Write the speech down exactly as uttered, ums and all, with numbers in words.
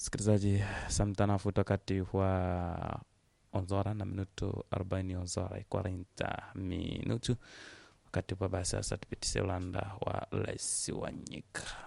Msikilizaji, samtana futa kati wa onzora na minuto arobaini onzora ikwarinta minuto wakati wa basa sasa tupitishe Ulanda wa Lesi Wanyika.